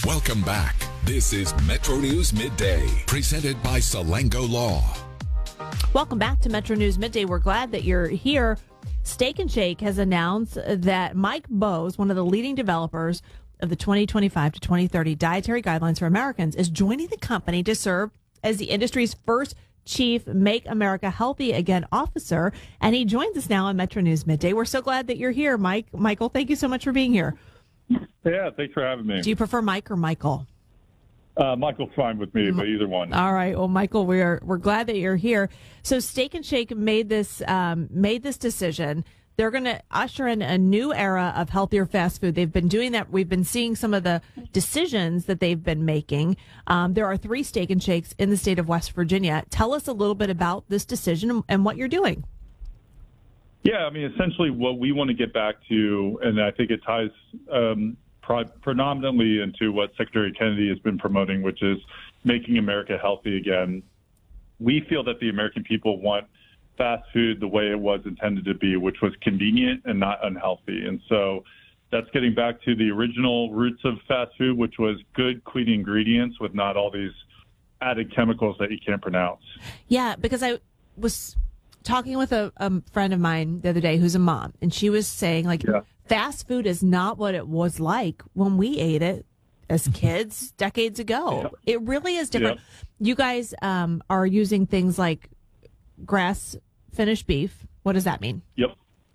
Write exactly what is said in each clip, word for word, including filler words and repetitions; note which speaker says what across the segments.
Speaker 1: Welcome back. This is Metro News Midday, presented by Salango Law.
Speaker 2: Welcome back to Metro News Midday. We're glad that you're here. Steak and Shake has announced that Mike Bowes, one of the leading developers of the twenty twenty-five to twenty thirty Dietary Guidelines for Americans, is joining the company to serve as the industry's first Chief Make America Healthy Again officer. And he joins us now on Metro News Midday. We're so glad that you're here, Mike. Michael, thank you so much for being here.
Speaker 3: Yeah, thanks for having me.
Speaker 2: Do you prefer Mike or Michael?
Speaker 3: Uh, Michael's fine with me, but either one.
Speaker 2: All right. Well, Michael, we're we're glad that you're here. So, Steak and Shake made this um, made this decision. They're going to usher in a new era of healthier fast food. They've been doing that. We've been seeing some of the decisions that they've been making. Um, there are three Steak and Shakes in the state of West Virginia. Tell us a little bit about this decision and what you're doing.
Speaker 3: Yeah, I mean, essentially what we want to get back to, and I think it ties um, pro- predominantly into what Secretary Kennedy has been promoting, which is making America healthy again. We feel that the American people want fast food the way it was intended to be, which was convenient and not unhealthy. And so that's getting back to the original roots of fast food, which was good, clean ingredients with not all these added chemicals that you can't pronounce.
Speaker 2: Yeah, because I was talking with a, a friend of mine the other day who's a mom, and she was saying, like, yeah. fast food is not what it was like when we ate it as kids decades ago. Yeah. It really is different. Yeah. You guys um, are using things like grass finished beef. What does that mean?
Speaker 3: Yep.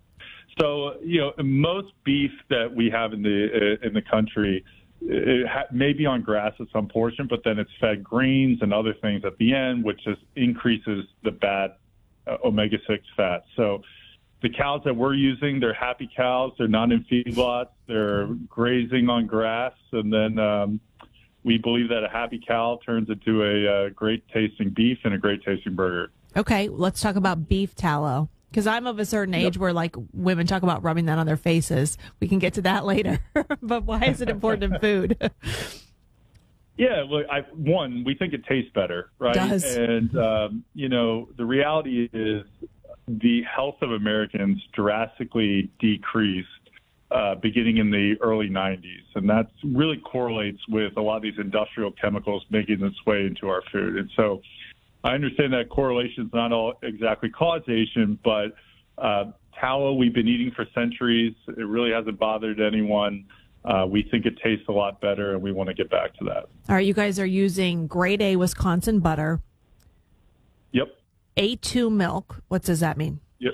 Speaker 3: So, you know, most beef that we have in the uh, in the country it ha- may be on grass at some portion, but then it's fed greens and other things at the end, which just increases the bad uh, omega six fat. So the cows that we're using, they're happy cows. They're not in feedlots. They're grazing on grass. And then um, we believe that a happy cow turns into a uh, great tasting beef and a great tasting burger.
Speaker 2: Okay, let's talk about beef tallow. Because I'm of a certain age yep. where, like, women talk about rubbing that on their faces. We can get to that later. But why is it important in food?
Speaker 3: Yeah, look, I, one, we think it tastes better, right?
Speaker 2: It does.
Speaker 3: And, um, you know, the reality is the health of Americans drastically decreased uh, beginning in the early nineties. And that really correlates with a lot of these industrial chemicals making its way into our food. And so I understand that correlation is not all exactly causation, but uh, tallow we've been eating for centuries. It really hasn't bothered anyone. Uh, we think it tastes a lot better, and we want to get back to that.
Speaker 2: All right, you guys are using grade A Wisconsin butter.
Speaker 3: Yep.
Speaker 2: A two milk. What does that mean?
Speaker 3: Yep.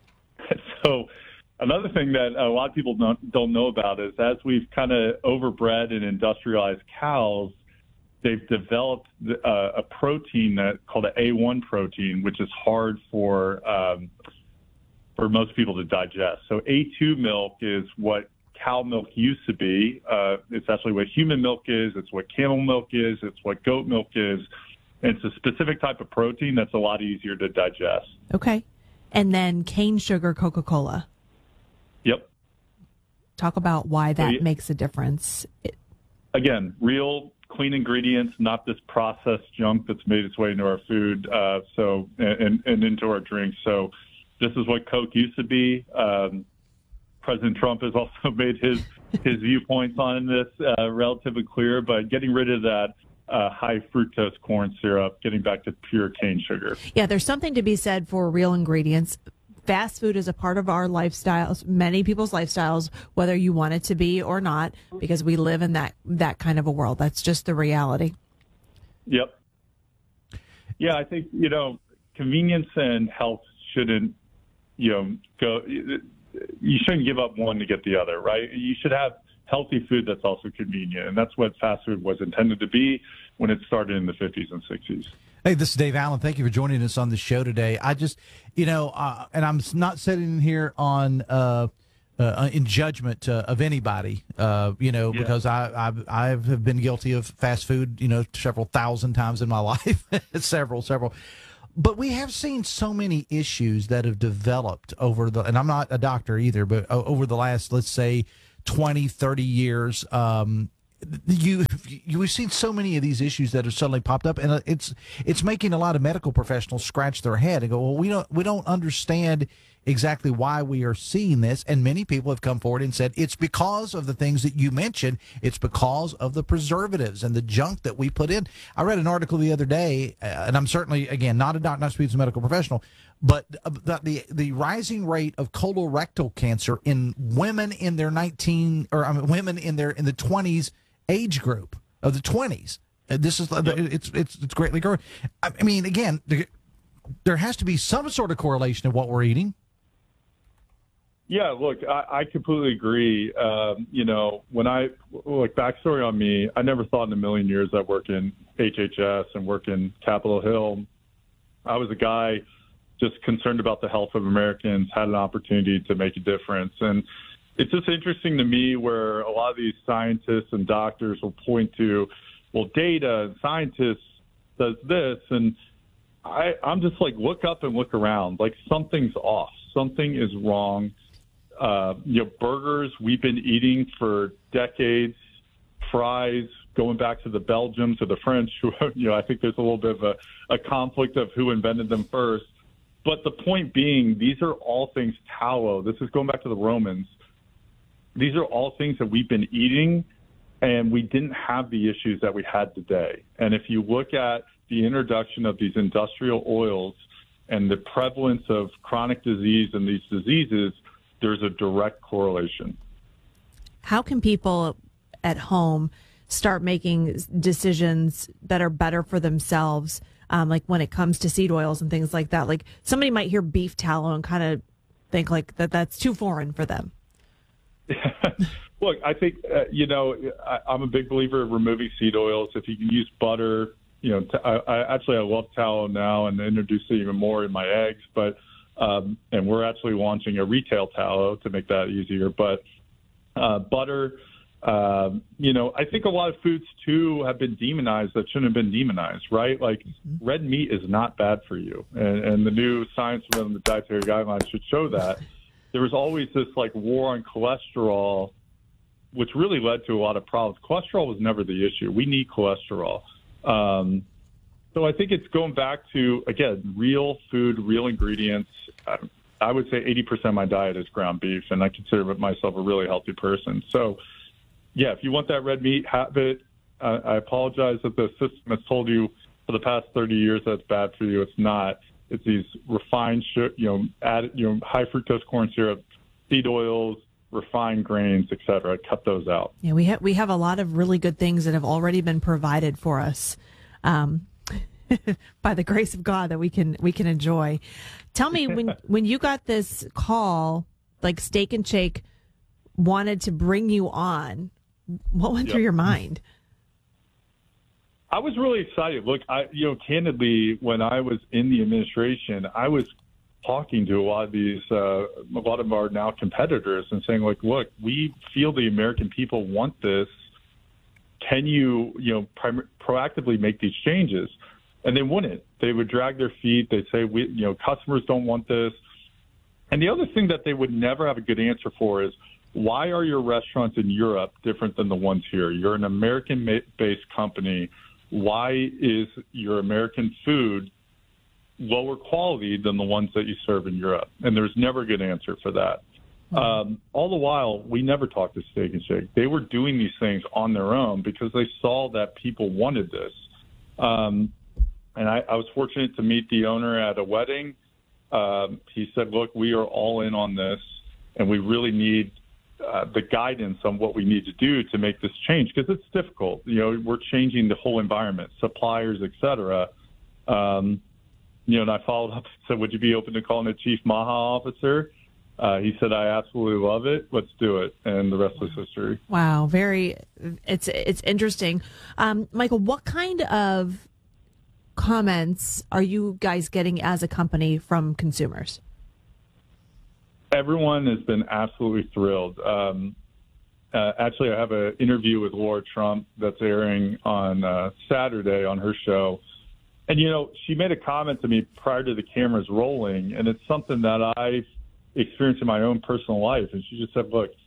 Speaker 3: So another thing that a lot of people don't, don't know about is as we've kind of overbred and industrialized cows, they've developed uh, a protein that called an A one protein, which is hard for um, for most people to digest. So A two milk is what cow milk used to be. Uh, it's actually what human milk is. It's what camel milk is. It's what goat milk is. And it's a specific type of protein that's a lot easier to digest.
Speaker 2: Okay. And then cane sugar Coca-Cola.
Speaker 3: Yep.
Speaker 2: Talk about why that
Speaker 3: so, yeah.
Speaker 2: makes a difference. It-
Speaker 3: Again, real clean ingredients, not this processed junk that's made its way into our food, uh, so and, and into our drinks. So this is what Coke used to be. Um, President Trump has also made his his viewpoints on this uh, relatively clear, but getting rid of that uh, high fructose corn syrup, getting back to pure cane sugar.
Speaker 2: Yeah, there's something to be said for real ingredients. Fast food is a part of our lifestyles, many people's lifestyles, whether you want it to be or not, because we live in that, that kind of a world. That's just the reality.
Speaker 3: Yep. Yeah, I think, you know, convenience and health shouldn't, you know, go, you shouldn't give up one to get the other, right? You should have healthy food that's also convenient. And that's what fast food was intended to be when it started in the fifties and sixties.
Speaker 4: Hey, this is Dave Allen. Thank you for joining us on the show today. I just, you know, uh, and I'm not sitting here on uh, uh, in judgment uh, of anybody, uh, you know, yeah. because I I've, I've been guilty of fast food, you know, several thousand times in my life, several, several. But we have seen so many issues that have developed over the, and I'm not a doctor either, but over the last, let's say, twenty, thirty years, um, you, you we've seen so many of these issues that have suddenly popped up, and it's it's making a lot of medical professionals scratch their head and go, well, we don't we don't understand exactly why we are seeing this. And many people have come forward and said it's because of the things that you mentioned. It's because of the preservatives and the junk that we put in. I read an article the other day, uh, and I'm certainly, again, not a doctor, not speaking as a medical professional, but the, the the rising rate of colorectal cancer in women in their nineteen or I mean, women in their in the twenties age group of the twenties. This is yep. it's it's it's greatly growing. I mean, again, there has to be some sort of correlation of what we're eating.
Speaker 3: Yeah, look, I, I completely agree. Um, you know, when I, like, backstory on me, I never thought in a million years I'd work in H H S and work in Capitol Hill. I was a guy just concerned about the health of Americans, had an opportunity to make a difference. And it's just interesting to me where a lot of these scientists and doctors will point to, well, data and scientists does this. And I, I'm just like, look up and look around. Like, something's off. Something is wrong. Uh, you know, burgers we've been eating for decades, fries going back to the Belgians or the French. Who, you know, I think there's a little bit of a, a conflict of who invented them first. But the point being, these are all things tallow. This is going back to the Romans. These are all things that we've been eating, and we didn't have the issues that we had today. And if you look at the introduction of these industrial oils and the prevalence of chronic disease and these diseases, there's a direct correlation.
Speaker 2: How can people at home start making decisions that are better for themselves, um, like when it comes to seed oils and things like that? Like, somebody might hear beef tallow and kind of think like that that's too foreign for them.
Speaker 3: Look, I think, uh, you know, I, I'm a big believer of removing seed oils. If you can use butter, you know, t- I, I actually I love tallow now and introduce it even more in my eggs, but Um, and we're actually launching a retail tallow to make that easier. But uh, butter, uh, you know, I think a lot of foods, too, have been demonized that shouldn't have been demonized, right? Like, mm-hmm. red meat is not bad for you. And, and the new science around the dietary guidelines should show that. There was always this, like, war on cholesterol, which really led to a lot of problems. Cholesterol was never the issue. We need cholesterol. Um So I think it's going back to, again, real food, real ingredients. I would say eighty percent of my diet is ground beef, and I consider myself a really healthy person. So, yeah, if you want that red meat, have it. Uh, I apologize that the system has told you for the past thirty years that's bad for you. It's not. It's these refined, you know, added, you know, high fructose corn syrup, seed oils, refined grains, et cetera. Cut those out.
Speaker 2: Yeah, we have we have a lot of really good things that have already been provided for us. Um, by the grace of God that we can we can enjoy. Tell me, when when you got this call, like Steak and Shake wanted to bring you on, what went yep. through your mind?
Speaker 3: I was really excited. Look, I you know, candidly, when I was in the administration, I was talking to a lot of these, uh, a lot of our now competitors, and saying, like, look, we feel the American people want this. Can you, you know, prim- proactively make these changes? And they wouldn't. They would drag their feet. They'd say, we, you know, customers don't want this. And the other thing that they would never have a good answer for is, why are your restaurants in Europe different than the ones here? You're an American-based company. Why is your American food lower quality than the ones that you serve in Europe? And there's never a good answer for that. Mm-hmm. Um, all the while, we never talked to Steak and Shake. They were doing these things on their own because they saw that people wanted this. Um, And I, I was fortunate to meet the owner at a wedding. Um, he said, look, we are all in on this, and we really need uh, the guidance on what we need to do to make this change, because it's difficult. You know, we're changing the whole environment, suppliers, et cetera. Um, you know, and I followed up and said, would you be open to calling a chief MAHA officer? Uh, he said, I absolutely love it. Let's do it. And the rest is history.
Speaker 2: Wow. Very, it's, it's interesting. Um, Michael, what kind of comments are you guys getting as a company from consumers?
Speaker 3: Everyone has been absolutely thrilled. Um, uh, actually, I have an interview with Laura Trump that's airing on uh, Saturday on her show. And, you know, she made a comment to me prior to the cameras rolling, and it's something that I've experienced in my own personal life. And she just said, look,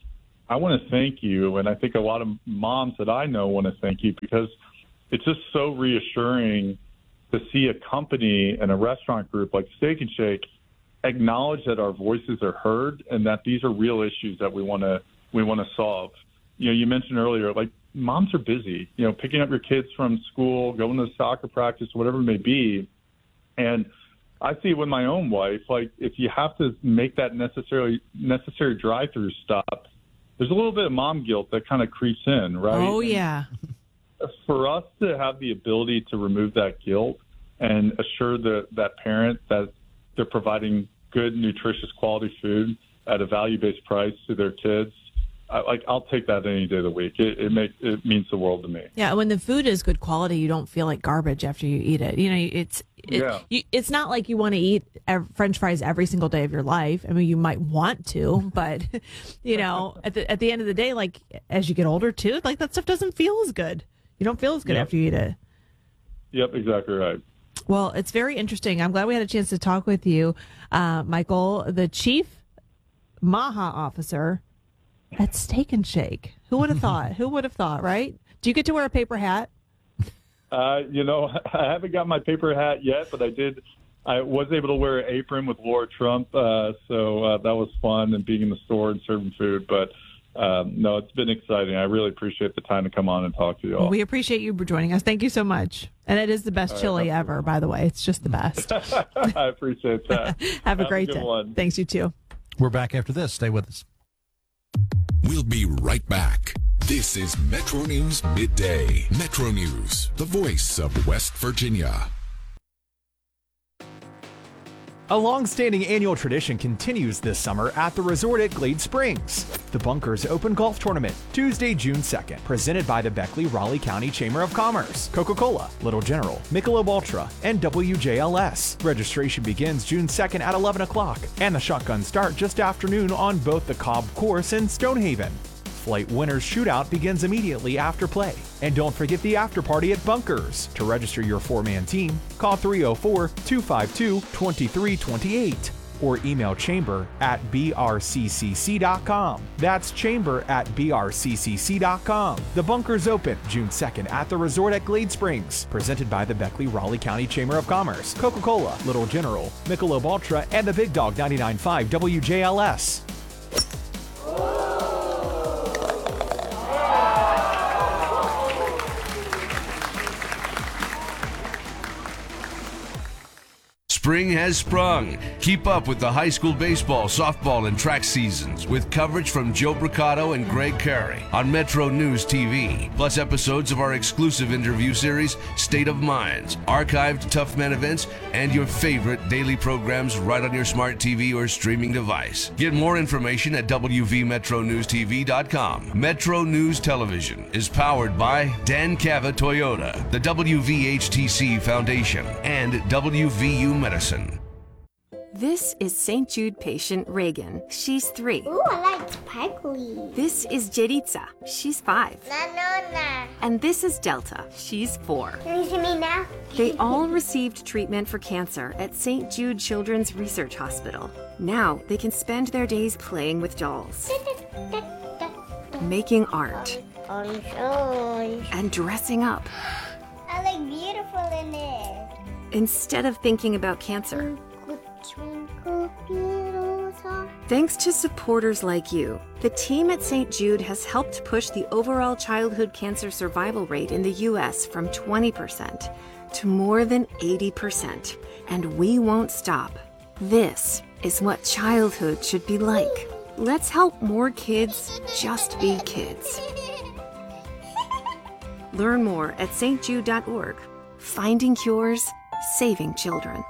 Speaker 3: I want to thank you, and I think a lot of moms that I know want to thank you, because it's just so reassuring to see a company and a restaurant group like Steak and Shake acknowledge that our voices are heard and that these are real issues that we want to we want to solve. You know, you mentioned earlier, like, moms are busy, you know, picking up your kids from school, going to soccer practice, whatever it may be. And I see with my own wife, like, if you have to make that necessarily necessary drive-through stop, there's a little bit of mom guilt that kind of creeps in, right?
Speaker 2: Oh, yeah.
Speaker 3: And for us to have the ability to remove that guilt and assure the, that parent that they're providing good, nutritious, quality food at a value-based price to their kids, I, like, I'll take that any day of the week. It it, make, it means the world to me.
Speaker 2: Yeah, when the food is good quality, you don't feel like garbage after you eat it. You know, it's it,
Speaker 3: yeah.
Speaker 2: you, it's not like you want to eat French fries every single day of your life. I mean, you might want to, but you know, at the at the end of the day, like, as you get older too, like, that stuff doesn't feel as good. You don't feel as good
Speaker 3: yep.
Speaker 2: after you eat it.
Speaker 3: Yep, exactly right.
Speaker 2: Well, it's very interesting. I'm glad we had a chance to talk with you, uh, Michael, the Chief Maha Officer at Steak and Shake. Who would have thought? Who would have thought, right? Do you get to wear a paper hat?
Speaker 3: Uh, you know, I haven't got my paper hat yet, but I did. I was able to wear an apron with Laura Trump, uh, so uh, that was fun, and being in the store and serving food. But um, no, it's been exciting. I really appreciate the time to come on and talk to you all.
Speaker 2: We appreciate you joining us. Thank you so much. And it is the best chili right, ever, by the way. It's just the best.
Speaker 3: I appreciate that.
Speaker 2: Have,
Speaker 3: Have
Speaker 2: a great
Speaker 3: a good
Speaker 2: day.
Speaker 3: One.
Speaker 2: Thanks, you too.
Speaker 4: We're back after this. Stay with us.
Speaker 1: We'll be right back. This is Metro News Midday. Metro News, the voice of West Virginia.
Speaker 5: A long-standing annual tradition continues this summer at the resort at Glade Springs. The Bunkers Open Golf Tournament, Tuesday, June second, presented by the Beckley-Raleigh County Chamber of Commerce, Coca-Cola, Little General, Michelob Ultra, and W J L S. Registration begins June second at eleven o'clock, and the shotguns start just after noon on both the Cobb Course and Stonehaven. Flight Winners Shootout begins immediately after play. And don't forget the after party at Bunkers. To register your four-man team, call three oh four, two five two, two three two eight or email chamber at b r c c c dot com. That's chamber at b r c c c dot com. The Bunkers Open, June second at the resort at Glade Springs. Presented by the Beckley-Raleigh County Chamber of Commerce, Coca-Cola, Little General, Michelob Ultra, and the Big Dog ninety-nine point five W J L S.
Speaker 6: Spring has sprung. Keep up with the high school baseball, softball, and track seasons with coverage from Joe Bricado and Greg Carey on Metro News T V, plus episodes of our exclusive interview series, State of Minds, archived Tough Men events, and your favorite daily programs right on your smart T V or streaming device. Get more information at w v metro news t v dot com. Metro News Television is powered by Dan Cava Toyota, the W V H T C Foundation, and W V U Medicine.
Speaker 7: This is Saint Jude patient Reagan. She's three.
Speaker 8: Ooh, I like sparkly.
Speaker 7: This is Jeritza. She's five.
Speaker 8: Na, no, na.
Speaker 7: And this is Delta. She's four.
Speaker 8: Can you see me now?
Speaker 7: They all received treatment for cancer at Saint Jude Children's Research Hospital. Now they can spend their days playing with dolls, making art,
Speaker 8: Orange, orange.
Speaker 7: and dressing up.
Speaker 8: I look beautiful in it.
Speaker 7: Instead of thinking about cancer.
Speaker 8: Twinkle, twinkle, star.
Speaker 7: Thanks to supporters like you, the team at Saint Jude has helped push the overall childhood cancer survival rate in the U S from twenty percent to more than eighty percent. And we won't stop. This is what childhood should be like. Let's help more kids just be kids. Learn more at s t jude dot org. Finding cures, saving children.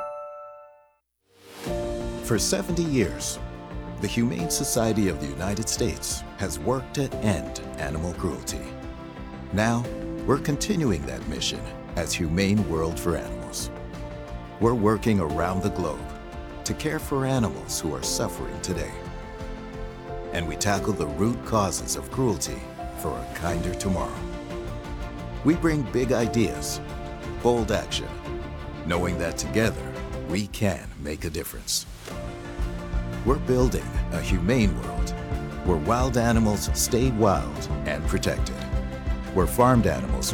Speaker 9: For seventy years, the Humane Society of the United States has worked to end animal cruelty. Now, we're continuing that mission as Humane World for Animals. We're working around the globe to care for animals who are suffering today. And we tackle the root causes of cruelty for a kinder tomorrow. We bring big ideas, bold action, knowing that together we can make a difference. We're building a humane world, where wild animals stay wild and protected, where farmed animals